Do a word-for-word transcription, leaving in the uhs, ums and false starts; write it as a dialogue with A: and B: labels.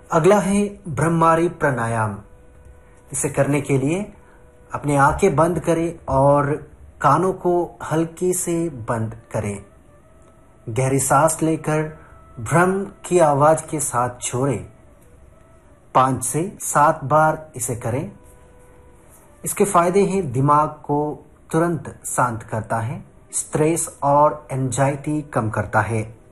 A: अगला है ब्रह्मारी प्राणायाम। इसे करने के लिए अपनी आंखें बंद करें और कानों को हल्के से बंद करें। गहरी सांस लेकर ब्रह्म की आवाज के साथ छोड़ें। पांच से सात बार इसे करें। इसके फायदे हैं, दिमाग को तुरंत शांत करता है, स्ट्रेस और एंजाइटी कम करता है,